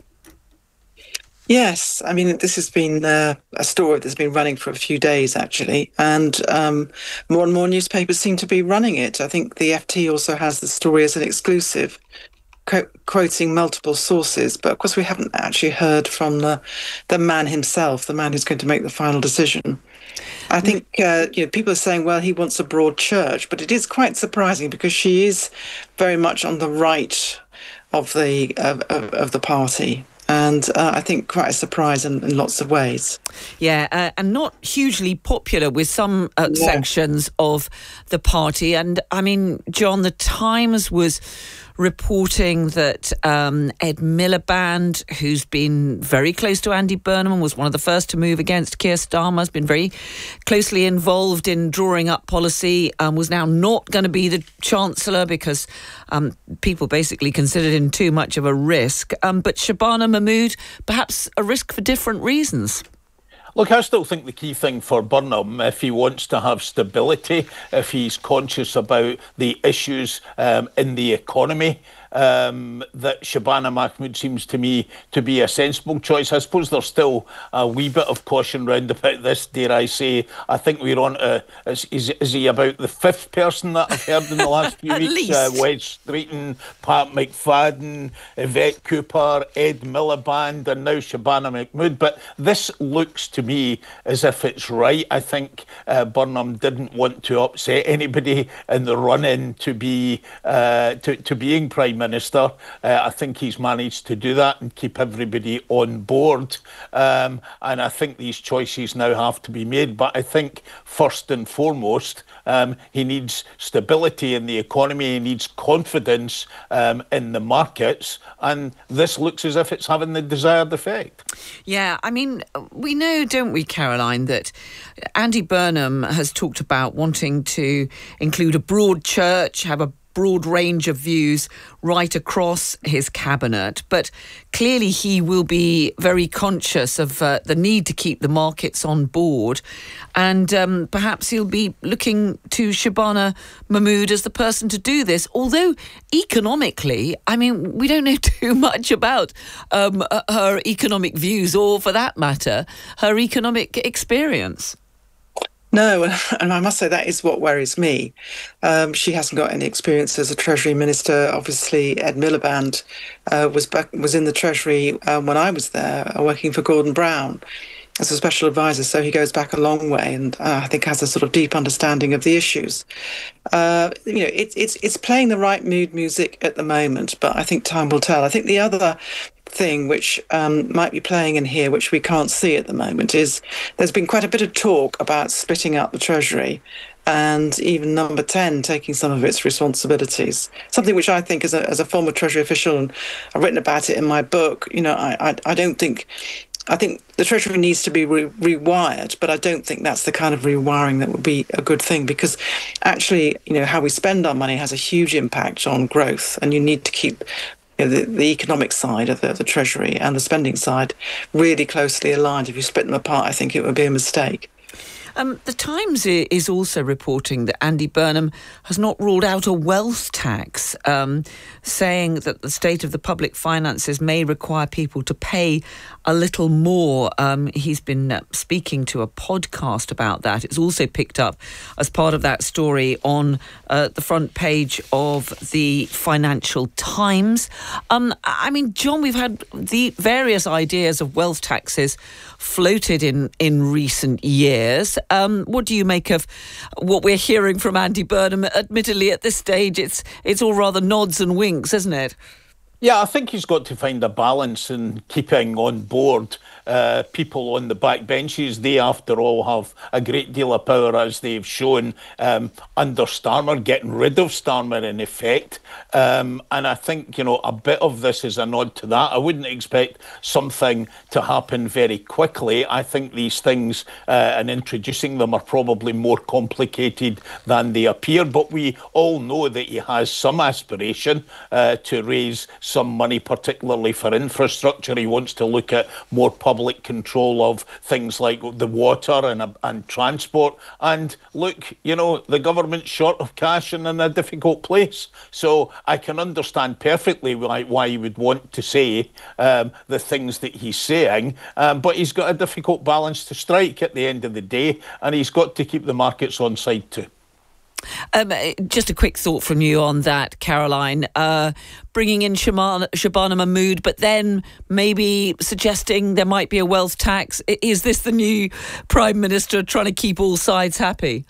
Yes, I mean, this has been uh, a story that's been running for a few days, actually, and um, more and more newspapers seem to be running it. I think the F T also has the story as an exclusive, co- quoting multiple sources, but of course we haven't actually heard from the, the man himself, the man who's going to make the final decision. I think uh, you know, people are saying, well, he wants a broad church, but it is quite surprising because she is very much on the right of the of, of, of the party. And uh, I think quite a surprise in, in lots of ways.
Yeah, uh, and not hugely popular with some uh, yeah. sections of the party. And I mean, John, the Times was reporting that um, Ed Miliband, who's been very close to Andy Burnham and was one of the first to move against Keir Starmer, has been very closely involved in drawing up policy, um, was now not going to be the Chancellor because um, people basically considered him too much of a risk. Um, but Shabana Mahmood, perhaps a risk for different reasons.
Look, I still think the key thing for Burnham, if he wants to have stability, if he's conscious about the issues um, in the economy, um, that Shabana Mahmood seems to me to be a sensible choice. I suppose there's still a wee bit of caution round about this, dare I say. I think we're on to, is, is, is he about the fifth person that I've heard in the last few weeks? Uh, Wes Streeton, Pat McFadden, Yvette Cooper, Ed Miliband, and now Shabana Mahmood. But this looks to me as if it's right. I think uh, Burnham didn't want to upset anybody in the run-in to be uh, to, to being Prime Minister. Uh, I think he's managed to do that and keep everybody on board. Um, and I think these choices now have to be made. But I think first and foremost, um, he needs stability in the economy. He needs confidence um, in the markets. And this looks as if it's having the desired effect.
Yeah, I mean, we know, don't we, Caroline, that Andy Burnham has talked about wanting to include a broad church, have a broad range of views right across his cabinet, but clearly he will be very conscious of uh, the need to keep the markets on board, and um, perhaps he'll be looking to Shabana Mahmood as the person to do this, although economically, I mean, we don't know too much about um, her economic views, or for that matter, her economic experience.
No, and I must say that is what worries me. Um, she hasn't got any experience as a Treasury Minister. Obviously, Ed Miliband uh, was back, was in the Treasury um, when I was there, uh, working for Gordon Brown as a special advisor. So he goes back a long way, and uh, I think has a sort of deep understanding of the issues. Uh, you know, it, it's it's playing the right mood music at the moment, but I think time will tell. I think the other thing which um, might be playing in here, which we can't see at the moment, is there's been quite a bit of talk about splitting up the Treasury and even Number ten taking some of its responsibilities. Something which I think, as a, as a former Treasury official, and I've written about it in my book, you know, I, I, I don't think I think the Treasury needs to be re- rewired, but I don't think that's the kind of rewiring that would be a good thing, because actually, you know, how we spend our money has a huge impact on growth, and you need to keep you know, the, the economic side of the, the Treasury and the spending side really closely aligned. If you split them apart, I think it would be a mistake.
Um, the Times is also reporting that Andy Burnham has not ruled out a wealth tax, um, saying that the state of the public finances may require people to pay a little more. Um, he's been uh, speaking to a podcast about that. It's also picked up as part of that story on uh, the front page of the Financial Times. Um, I mean, John, we've had the various ideas of wealth taxes floated in, in recent years. Um, what do you make of what we're hearing from Andy Burnham? Admittedly, at this stage, it's it's all rather nods and winks, isn't it?
Yeah, I think he's got to find a balance in keeping on board uh, people on the back benches. They, after all, have a great deal of power, as they've shown um, under Starmer, getting rid of Starmer in effect. Um, and I think, you know, a bit of this is a nod to that. I wouldn't expect something to happen very quickly. I think these things uh, and introducing them are probably more complicated than they appear. But we all know that he has some aspiration uh, to raise some money, particularly for infrastructure. He wants to look at more public control of things like the water and, and transport. And look, you know, the government's short of cash and in a difficult place. So I can understand perfectly why, why he would want to say um, the things that he's saying. Um, but he's got a difficult balance to strike at the end of the day, and he's got to keep the markets on side too.
Um, just a quick thought from you on that, Caroline. Uh, bringing in Shabana, Shabana Mahmood, but then maybe suggesting there might be a wealth tax. Is this the new Prime Minister trying to keep all sides happy?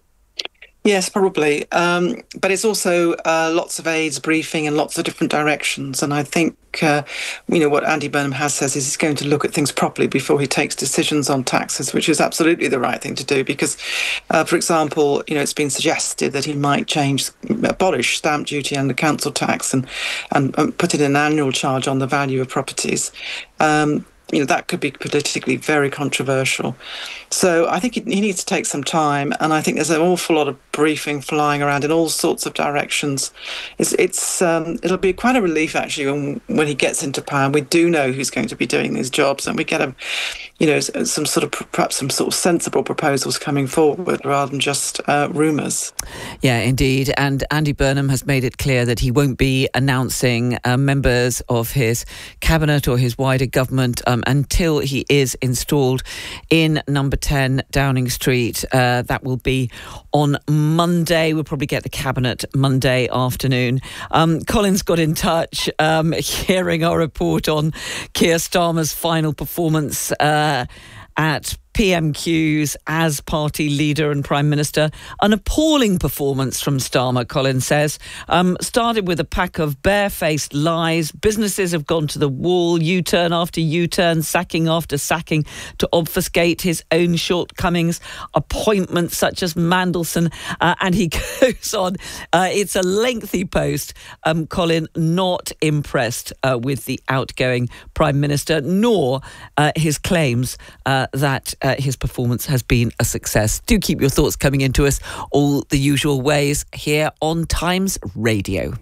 Yes, probably. Um, but it's also uh, lots of aides briefing in lots of different directions. And I think, uh, you know, what Andy Burnham has says is he's going to look at things properly before he takes decisions on taxes, which is absolutely the right thing to do. Because, uh, for example, you know, it's been suggested that he might change, abolish stamp duty and the council tax and, and, and put in an annual charge on the value of properties. Um, You know, that could be politically very controversial. So I think he needs to take some time, and I think there's an awful lot of briefing flying around in all sorts of directions. It's, it's um, it'll be quite a relief, actually, when, when he gets into power. We do know who's going to be doing these jobs, and we get, a, you know, some sort of, perhaps some sort of sensible proposals coming forward rather than just uh, rumours.
Yeah, indeed. And Andy Burnham has made it clear that he won't be announcing uh, members of his cabinet or his wider government um, until he is installed in number ten Downing Street. Uh, that will be on Monday. We'll probably get the cabinet Monday afternoon. Um, Colin's got in touch, um, hearing our report on Keir Starmer's final performance uh, at P M Qs as party leader and Prime Minister. An appalling performance from Starmer, Colin says. Um, started with a pack of barefaced lies. Businesses have gone to the wall, U-turn after U-turn, sacking after sacking to obfuscate his own shortcomings. Appointments such as Mandelson. Uh, and he goes on. Uh, it's a lengthy post. Um, Colin, not impressed uh, with the outgoing Prime Minister, nor uh, his claims uh, that Uh, his performance has been a success. Do keep your thoughts coming into us all the usual ways here on Times Radio.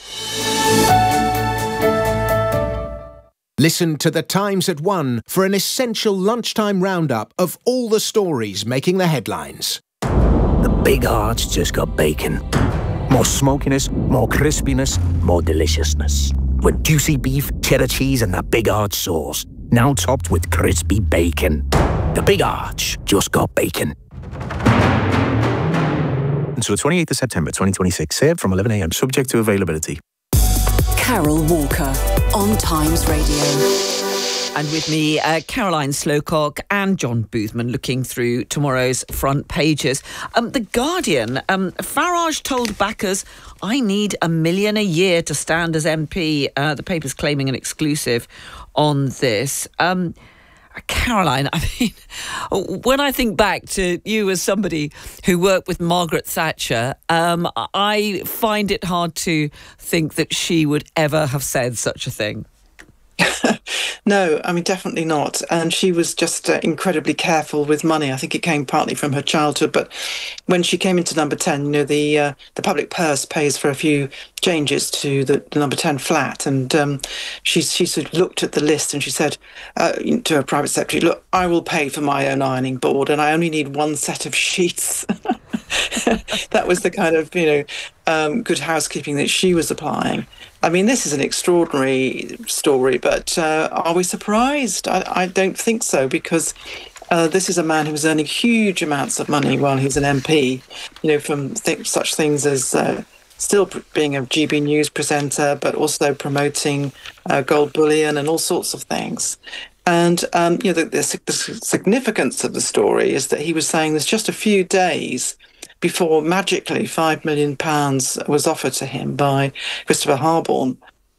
Listen to The Times at one for an essential lunchtime roundup of all the stories making the headlines.
The Big Arch just got bacon. More smokiness, more crispiness, more deliciousness. With juicy beef, cheddar cheese and that Big Arch sauce. Now topped with crispy bacon. The Big Arch just got bacon.
Until the twenty-eighth of September twenty twenty-six, served from eleven a.m, subject to availability.
Carol Walker on Times Radio.
And with me, uh, Caroline Slowcock and John Boothman looking through tomorrow's front pages. Um, the Guardian, um, Farage told backers, I need a million a year to stand as M P. Uh, the paper's claiming an exclusive on this. Um, Caroline, I mean, when I think back to you as somebody who worked with Margaret Thatcher, um, I find it hard to think that she would ever have said such a thing.
No, I mean, definitely not. And she was just uh, incredibly careful with money. I think it came partly from her childhood. But when she came into number ten, you know, the uh, the public purse pays for a few changes to the, the number ten flat. And um, she, she sort of looked at the list and she said uh, to her private secretary, look, I will pay for my own ironing board and I only need one set of sheets. That was the kind of, you know, um, good housekeeping that she was applying. I mean, this is an extraordinary story, but uh, are we surprised? I, I don't think so, because uh, this is a man who was earning huge amounts of money while he's an M P, you know, from th- such things as uh, still being a G B News presenter, but also promoting uh, gold bullion and all sorts of things. And, um, you know, the, the, the significance of the story is that he was saying there's just a few days before magically five million pounds was offered to him by Christopher Harborne,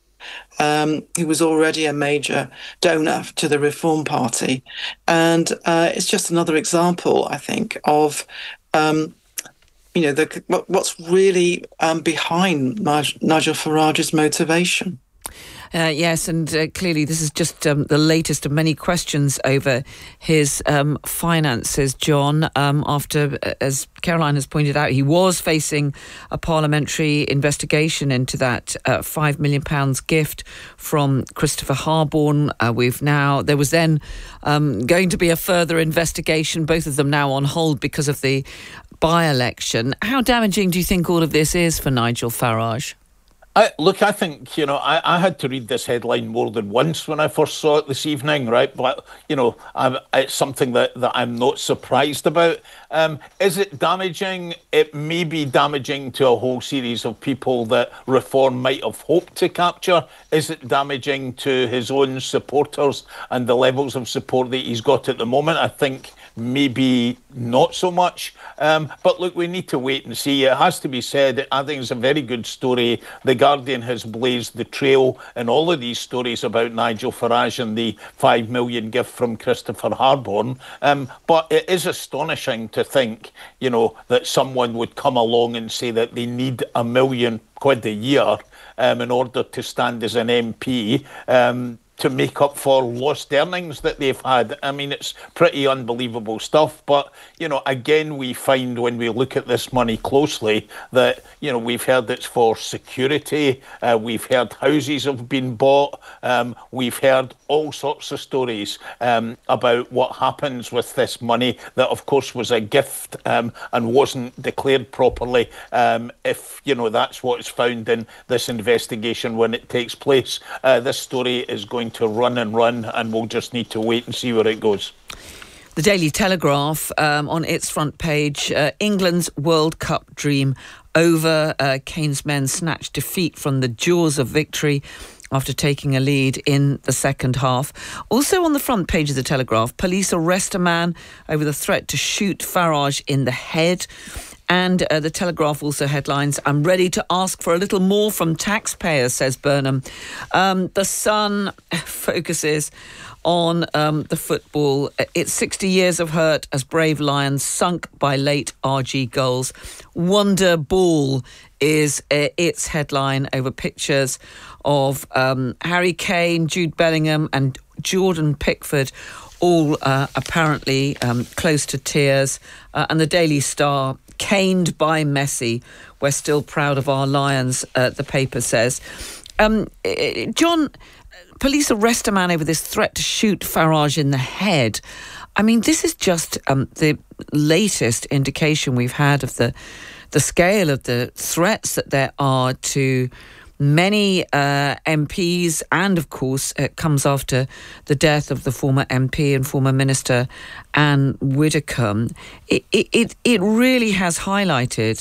um, who was already a major donor to the Reform Party. And uh, it's just another example, I think, of, um, you know, the, what, what's really um, behind Nigel Farage's motivation.
Uh, yes, and uh, clearly this is just um, the latest of many questions over his um, finances, John. Um, after, as Caroline has pointed out, he was facing a parliamentary investigation into that uh, five million pounds gift from Christopher Harborne. Uh, we've now, there was then um, going to be a further investigation, both of them now on hold because of the by-election. How damaging do you think all of this is for Nigel Farage?
I, look, I think, you know, I, I had to read this headline more than once when I first saw it this evening, right? But, you know, I'm, it's something that, that I'm not surprised about. Um, is it damaging? It may be damaging to a whole series of people that Reform might have hoped to capture. Is it damaging to his own supporters and the levels of support that he's got at the moment? I think maybe not so much. Um, but look, we need to wait and see. It has to be said, I think it's a very good story. The Guardian has blazed the trail in all of these stories about Nigel Farage and the five million gift from Christopher Harborne. Um, but it is astonishing to think, you know, that someone would come along and say that they need a million quid a year um, in order to stand as an M P. Um, to make up for lost earnings that they've had. I mean, it's pretty unbelievable stuff. But, you know, again, we find when we look at this money closely that, you know, we've heard it's for security. Uh, we've heard houses have been bought. Um, we've heard all sorts of stories um, about what happens with this money that, of course, was a gift um, and wasn't declared properly. Um, if, you know, that's what is found in this investigation when it takes place. Uh, this story is going to run and run, and we'll just need to wait and see where it goes.
The Daily Telegraph, um, on its front page, uh, England's World Cup dream over. Uh, Kane's men snatched defeat from the jaws of victory after taking a lead in the second half. Also on the front page of the Telegraph, police arrest a man over the threat to shoot Farage in the head. And uh, the Telegraph also headlines, I'm ready to ask for a little more from taxpayers, says Burnham. Um, the Sun focuses on um, the football. It's sixty years of hurt as Brave Lions sunk by late R G goals. Wonder Ball is uh, its headline over pictures of um, Harry Kane, Jude Bellingham and Jordan Pickford, all uh, apparently um, close to tears. Uh, and the Daily Star, caned by Messi. We're still proud of our Lions, uh, the paper says. Um, John, police arrest a man over this threat to shoot Farage in the head. I mean, this is just um, the latest indication we've had of the the scale of the threats that there are to many uh, M Ps, and of course it comes after the death of the former M P and former Minister Anne Widdecombe. It it it, it really has highlighted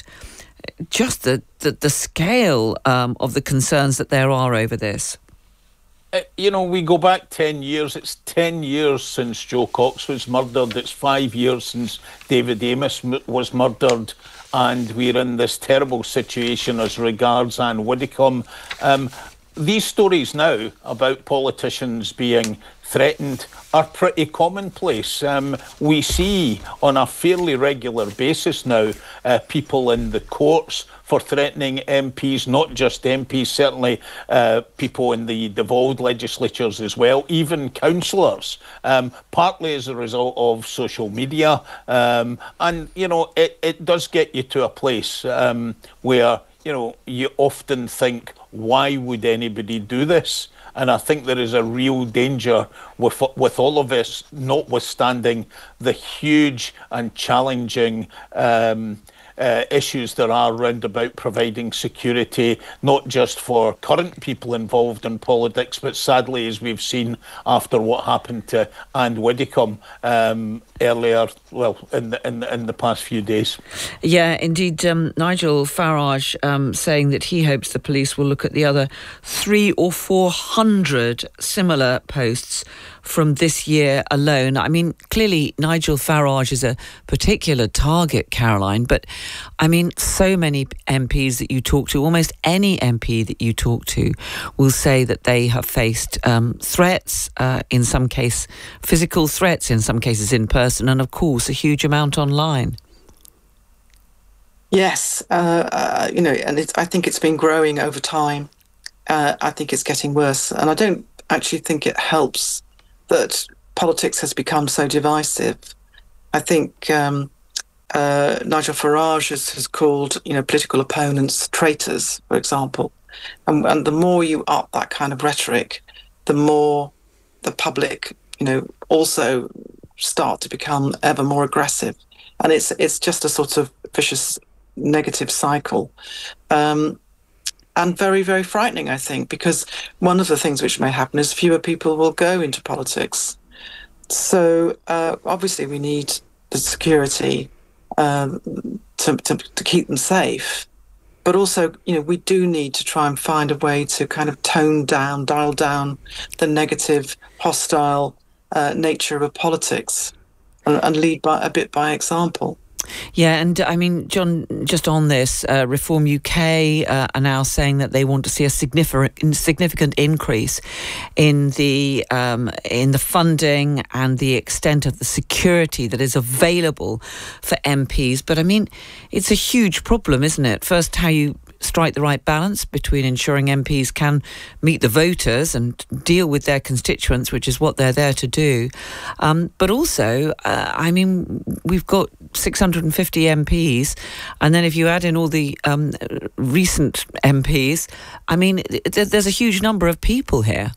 just the the, the scale um, of the concerns that there are over this.
Uh, you know, we go back ten years. It's ten years since Joe Cox was murdered. It's five years since David Amess m- was murdered. And we're in this terrible situation as regards Anne Widdecombe. Um, these stories now about politicians being threatened are pretty commonplace. Um, we see on a fairly regular basis now uh, people in the courts for threatening M Ps, not just M Ps, certainly uh, people in the devolved legislatures as well, even councillors, um, partly as a result of social media. Um, and, you know, it, it does get you to a place um, where, you know, you often think, why would anybody do this? And I think there is a real danger with with all of us, notwithstanding the huge and challenging um, uh, issues there are around about providing security, not just for current people involved in politics, but sadly, as we've seen after what happened to Anne Widdecombe um, earlier, well, in the, in, the, in the past few days.
Yeah, indeed. Um, Nigel Farage um, saying that he hopes the police will look at the other three or four hundred similar posts from this year alone. I mean, clearly Nigel Farage is a particular target, Caroline, but I mean, so many M Ps that you talk to, almost any M P that you talk to will say that they have faced um, threats, uh, in some case physical threats, in some cases in person, and of course a huge amount online.
Yes, uh, uh, you know, and it's, I think it's been growing over time. Uh, I think it's getting worse, and I don't actually think it helps that politics has become so divisive. I think um, uh, Nigel Farage has, has called, you know, political opponents traitors, for example, and, and the more you up that kind of rhetoric, the more the public, you know, also start to become ever more aggressive, and it's it's just a sort of vicious negative cycle. Um, And very, very frightening, I think, because one of the things which may happen is fewer people will go into politics. So uh, obviously we need the security um, to, to, to keep them safe. But also, you know, we do need to try and find a way to kind of tone down, dial down the negative, hostile uh, nature of politics and, and lead by a bit by example.
Yeah, and I mean, John, just on this, uh, Reform U K uh, are now saying that they want to see a significant significant increase in the um, in the funding and the extent of the security that is available for M Ps. But I mean, it's a huge problem, isn't it? First, how you strike the right balance between ensuring M Ps can meet the voters and deal with their constituents, which is what they're there to do. Um, but also, uh, I mean, we've got six hundred fifty M Ps, and then if you add in all the um, recent M Ps, I mean, th- there's a huge number of people here.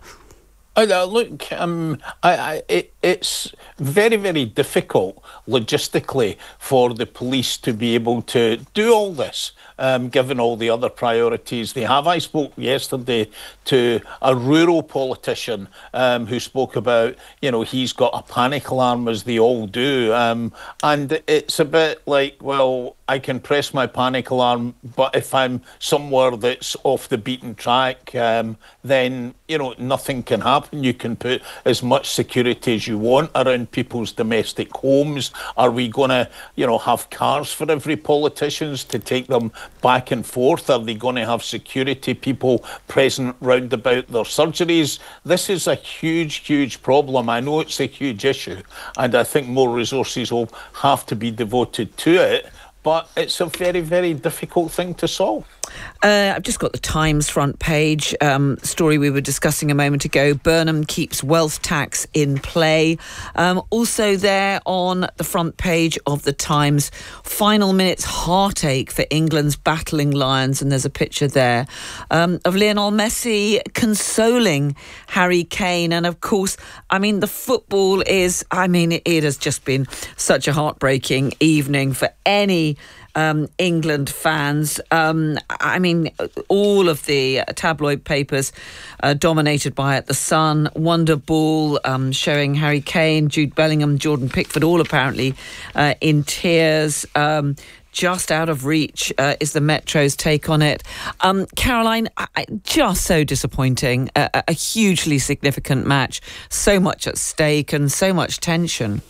Uh, look, um, I, I, it, it's very, very difficult logistically for the police to be able to do all this, um, given all the other priorities they have. I spoke yesterday to a rural politician um, who spoke about, you know, he's got a panic alarm, as they all do. Um, and it's a bit like, well, I can press my panic alarm, but if I'm somewhere that's off the beaten track, um, then, you know, nothing can happen. You can put as much security as you want around people's domestic homes. Are we going to, you know, have cars for every politicians to take them back and forth? Are they going to have security people present round about their surgeries? This is a huge, huge problem. I know it's a huge issue, and I think more resources will have to be devoted to it. But it's a very, very difficult thing to solve.
Uh, I've just got the Times front page um, story we were discussing a moment ago. Burnham keeps wealth tax in play. Um, also there on the front page of the Times, final minutes heartache for England's battling Lions. And there's a picture there um, of Lionel Messi consoling Harry Kane. And of course, I mean, the football is, I mean, it, it has just been such a heartbreaking evening for any Um, England fans. Um, I mean, all of the tabloid papers uh, dominated by it. The Sun, Wonder Ball, um, showing Harry Kane, Jude Bellingham, Jordan Pickford, all apparently uh, in tears. Um, just out of reach uh, is the Metro's take on it. Um, Caroline, I, just so disappointing. A, a hugely significant match. So much at stake and so much tension.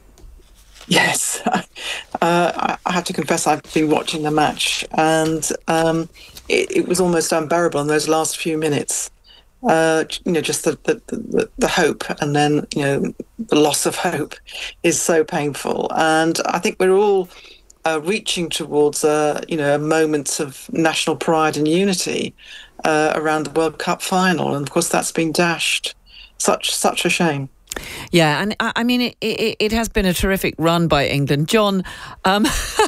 Yes, uh, I have to confess I've been watching the match, and um, it, it was almost unbearable in those last few minutes. Uh, you know, just the, the, the, the hope, and then, you know, the loss of hope is so painful. And I think we're all uh, reaching towards, uh, you know, moments of national pride and unity uh, around the World Cup final. And of course, that's been dashed. Such, such a shame.
Yeah, and I mean, it, it, it has been a terrific run by England. John, um,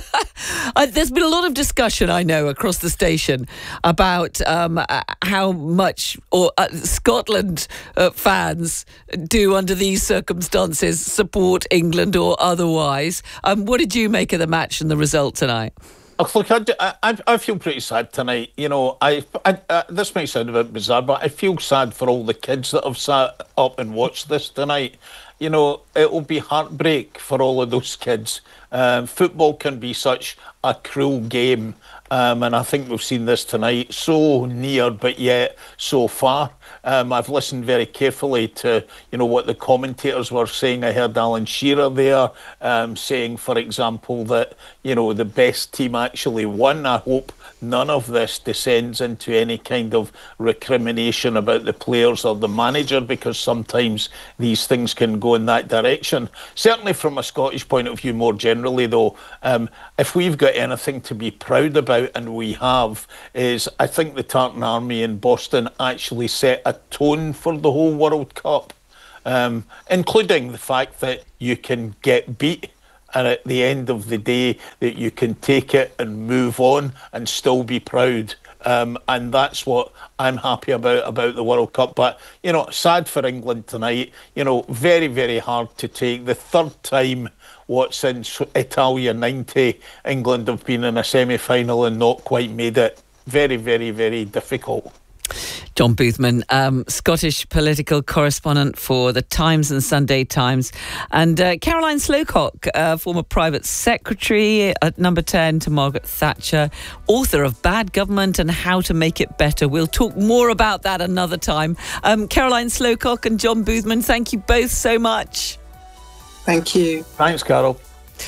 there's been a lot of discussion, I know, across the station about um, how much or uh, Scotland uh, fans do, under these circumstances, support England or otherwise. Um, what did you make of the match and the result tonight?
Oh, look, I, I, I feel pretty sad tonight. You know, I, I uh, this might sound a bit bizarre, but I feel sad for all the kids that have sat up and watched this tonight. You know, it will be heartbreak for all of those kids. Um, football can be such a cruel game, um, and I think we've seen this tonight. So near, but yet so far. Um, I've listened very carefully to, you know, what the commentators were saying. I heard Alan Shearer there um, saying, for example, that, you know, the best team actually won. I hope none of this descends into any kind of recrimination about the players or the manager, because sometimes these things can go in that direction. Certainly from a Scottish point of view more generally, though, um, if we've got anything to be proud about, and we have, is I think the Tartan Army in Boston actually set a tone for the whole World Cup, um, including the fact that you can get beat, and at the end of the day that you can take it and move on and still be proud. Um, and that's what I'm happy about about the World Cup. But, you know, sad for England tonight. You know, very, very hard to take. The third time, what, since Italia ninety, England have been in a semi-final and not quite made it. Very, very, very difficult.
John Boothman, um, Scottish political correspondent for The Times and Sunday Times. And uh, Caroline Slowcock, uh, former private secretary at Number ten to Margaret Thatcher, author of Bad Government and How to Make It Better. We'll talk more about that another time. Um, Caroline Slowcock and John Boothman, thank you both so much.
Thank you.
Thanks, Carol.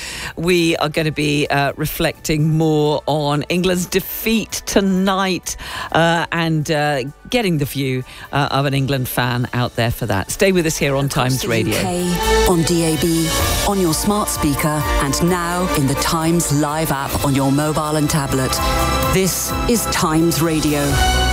We are going to be uh, reflecting more on England's defeat tonight uh, and uh, getting the view uh, of an England fan out there for that. Stay with us here on Times Radio.
U K, on D A B, on your smart speaker, and now in the Times Live app on your mobile and tablet. This is Times Radio.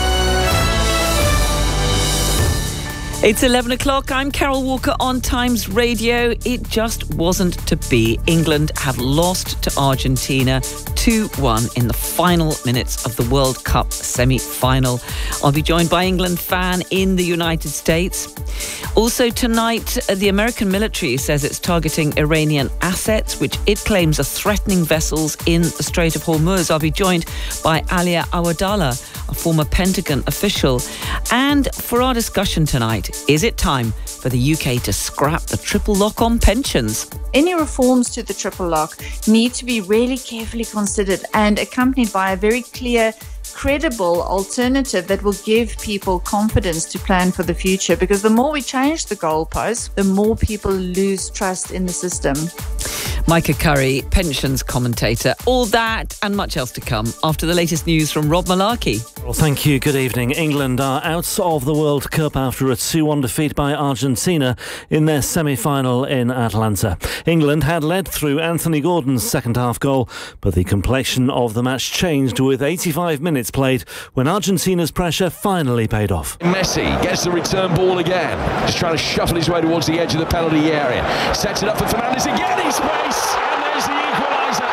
It's eleven o'clock. I'm Carol Walker on Times Radio. It just wasn't to be. England have lost to Argentina two one in the final minutes of the World Cup semi-final. I'll be joined by England fan in the United States. Also tonight, the American military says it's targeting Iranian assets, which it claims are threatening vessels in the Strait of Hormuz. I'll be joined by Alia Awadallah, a former Pentagon official. And for our discussion tonight, is it time for the U K to scrap the triple lock on pensions?
Any reforms to the triple lock need to be really carefully considered and accompanied by a very clear, credible alternative that will give people confidence to plan for the future, because the more we change the goalposts, the more people lose trust in the system.
Micah Curry, pensions commentator. All that and much else to come after the latest news from Rob Malarkey.
Well, thank you. Good evening. England are out of the World Cup after a two one defeat by Argentina in their semi-final in Atlanta. England had led through Anthony Gordon's second-half goal, but the complexion of the match changed with eighty-five minutes played when Argentina's pressure finally paid off.
Messi gets the return ball again, just trying to shuffle his way towards the edge of the penalty area. Sets it up for Fernandes again in space, and there's the equaliser.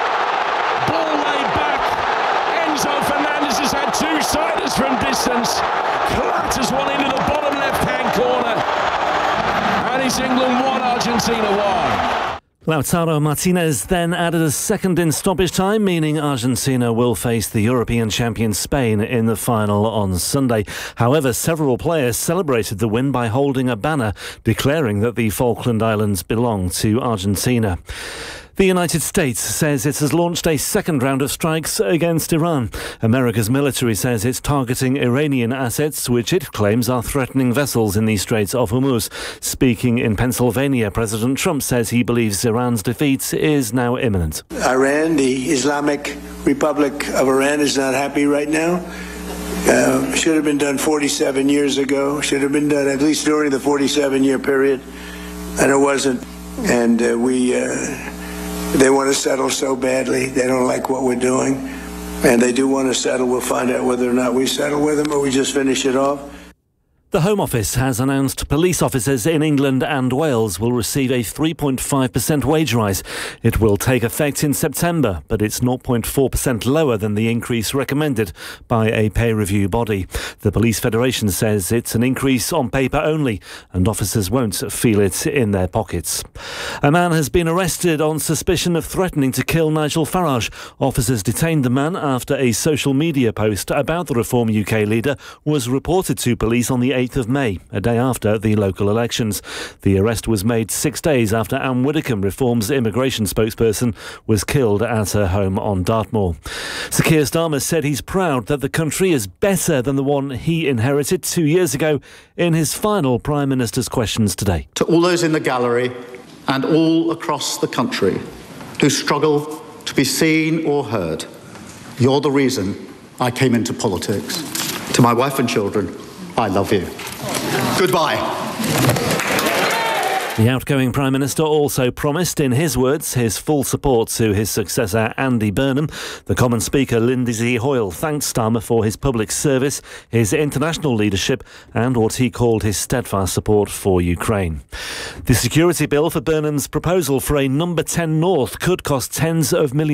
Ball laid back. Enzo Fernandes has had two-siders from distance. Clatters one into the bottom left-hand corner. And it's England one, Argentina one.
Lautaro Martinez then added a second in stoppage time, meaning Argentina will face the European champion Spain in the final on Sunday. However, several players celebrated the win by holding a banner declaring that the Falkland Islands belong to Argentina. The United States says it has launched a second round of strikes against Iran. America's military says it's targeting Iranian assets, which it claims are threatening vessels in the Straits of Hormuz. Speaking in Pennsylvania, President Trump says he believes Iran's defeat is now imminent.
Iran, the Islamic Republic of Iran, is not happy right now.
Uh, should have been done forty-seven years ago. Should have been done at least during the forty-seven year period, and it wasn't. And uh, we, uh, they want to settle so badly. They don't like what we're doing, and they do want to settle. We'll find out whether or not we settle with them or we just finish it off.
The Home Office has announced police officers in England and Wales will receive a three point five percent wage rise. It will take effect in September, but it's zero point four percent lower than the increase recommended by a pay review body. The Police Federation says it's an increase on paper only, and officers won't feel it in their pockets. A man has been arrested on suspicion of threatening to kill Nigel Farage. Officers detained the man after a social media post about the Reform U K leader was reported to police on the eighth of May, a day after the local elections. The arrest was made six days after Anne Widdecombe, Reform's immigration spokesperson, was killed at her home on Dartmoor. Sir Keir Starmer said he's proud that the country is better than the one he inherited two years ago in his final Prime Minister's Questions today.
To all those in the gallery and all across the country who struggle to be seen or heard, you're the reason I came into politics. To my wife and children, I love you. Goodbye.
The outgoing Prime Minister also promised, in his words, his full support to his successor, Andy Burnham. The Common Speaker, Lindsay Hoyle, thanked Starmer for his public service, his international leadership and what he called his steadfast support for Ukraine. The security bill for Burnham's proposal for a number ten North could cost tens of millions